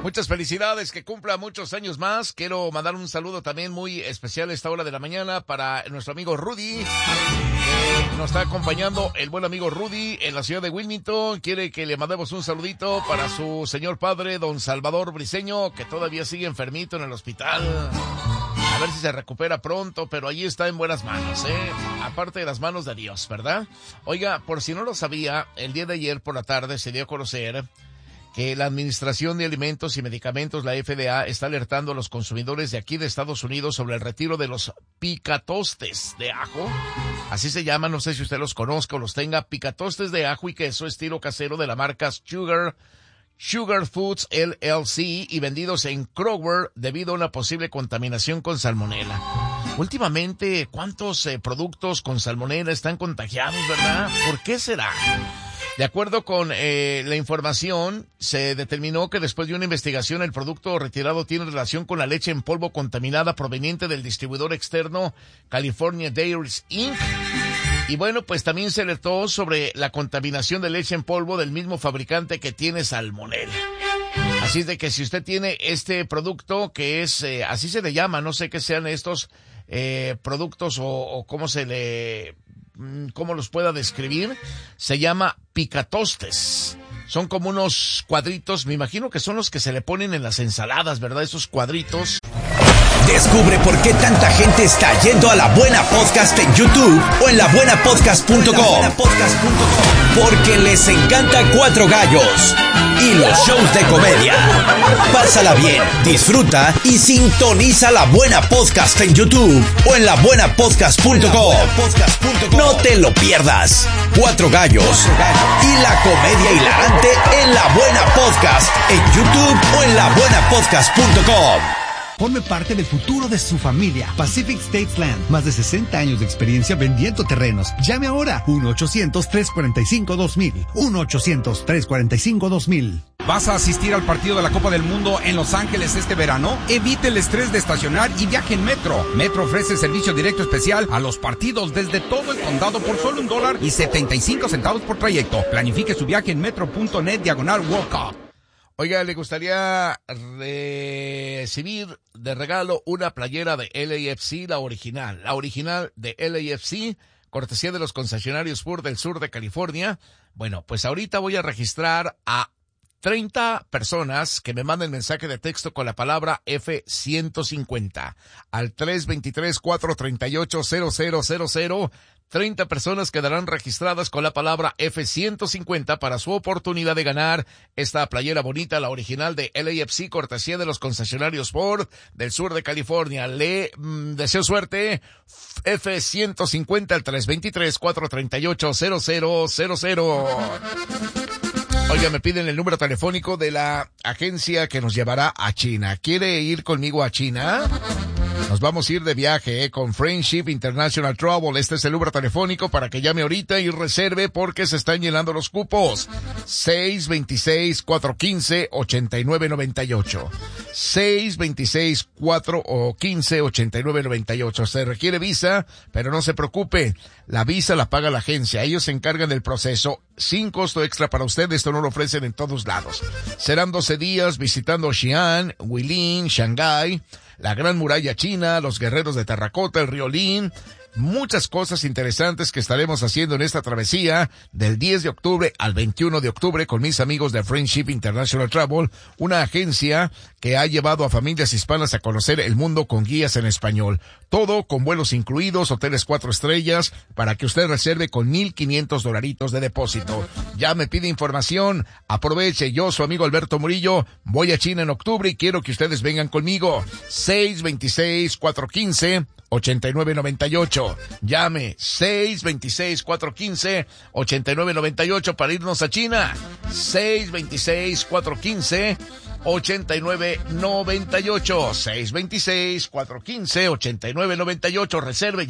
Muchas felicidades, que cumpla muchos años más. Quiero mandar un saludo también muy especial a esta hora de la mañana para nuestro amigo Rudy. Nos está acompañando el buen amigo Rudy en la ciudad de Wilmington. Quiere que le mandemos un saludito para su señor padre, don Salvador Briceño, que todavía sigue enfermito en el hospital. A ver si se recupera pronto, pero allí está en buenas manos, aparte de las manos de Dios, ¿verdad? Oiga, por si no lo sabía, el día de ayer por la tarde se dio a conocer que la Administración de Alimentos y Medicamentos, la FDA, está alertando a los consumidores de aquí de Estados Unidos sobre el retiro de los picatostes de ajo. Así se llaman, no sé si usted los conozca o los tenga, picatostes de ajo y queso estilo casero de la marca Sugar Foods LLC y vendidos en Kroger debido a una posible contaminación con salmonela. Últimamente, ¿cuántos productos con salmonela están contagiados, verdad? ¿Por qué será? De acuerdo con la información, se determinó que después de una investigación el producto retirado tiene relación con la leche en polvo contaminada proveniente del distribuidor externo California Dairies Inc. Y bueno, pues también se alertó sobre la contaminación de leche en polvo del mismo fabricante que tiene salmonela. Así es de que si usted tiene este producto que es, así se le llama, no sé qué sean estos productos o cómo los pueda describir, se llama picatostes. Son como unos cuadritos, me imagino que son los que se le ponen en las ensaladas, ¿verdad? Esos cuadritos. Descubre por qué tanta gente está yendo a La Buena Podcast en YouTube o en labuenapodcast.com. Porque les encanta Cuatro Gallos y los shows de comedia. Pásala bien, disfruta y sintoniza La Buena Podcast en YouTube o en labuenapodcast.com. No te lo pierdas. Cuatro Gallos y la comedia hilarante en La Buena Podcast en YouTube o en labuenapodcast.com. Forme parte del futuro de su familia. Pacific States Land. Más de 60 años de experiencia vendiendo terrenos. Llame ahora. 1-800-345-2000. 1-800-345-2000. ¿Vas a asistir al partido de la Copa del Mundo en Los Ángeles este verano? Evite el estrés de estacionar y viaje en Metro. Metro ofrece servicio directo especial a los partidos desde todo el condado por solo $1.75 por trayecto. Planifique su viaje en metro.net/World Cup. Oiga, ¿le gustaría recibir de regalo una playera de LAFC, la original de LAFC, cortesía de los concesionarios Ford del sur de California? Bueno, pues ahorita voy a registrar a 30 personas que me manden mensaje de texto con la palabra F150 al 323-438-0000. 30 personas quedarán registradas con la palabra F150 para su oportunidad de ganar esta playera bonita, la original de LAFC, cortesía de los concesionarios Ford del sur de California. Le deseo suerte. F150 al 323-438-0000. Oiga, me piden el número telefónico de la agencia que nos llevará a China. ¿Quiere ir conmigo a China? Nos vamos a ir de viaje con Friendship International Travel. Este es el número telefónico para que llame ahorita y reserve porque se están llenando los cupos. 626-415-8998. 626-415-8998. Se requiere visa, pero no se preocupe. La visa la paga la agencia. Ellos se encargan del proceso sin costo extra para usted. Esto no lo ofrecen en todos lados. Serán 12 días visitando Xi'an, Guilin, Shanghái, la Gran Muralla China, los guerreros de terracota, el río Lin, muchas cosas interesantes que estaremos haciendo en esta travesía del 10 de octubre al 21 de octubre con mis amigos de Friendship International Travel, una agencia que ha llevado a familias hispanas a conocer el mundo con guías en español. Todo con vuelos incluidos, hoteles 4 estrellas, para que usted reserve con $1,500 de depósito. Ya me pide información, aproveche. Yo, su amigo Alberto Murillo, voy a China en octubre y quiero que ustedes vengan conmigo. 626-415-8998. Llame 626-415-8998 para irnos a China. 626-415-8998. 626-415-8998. Reserve ya.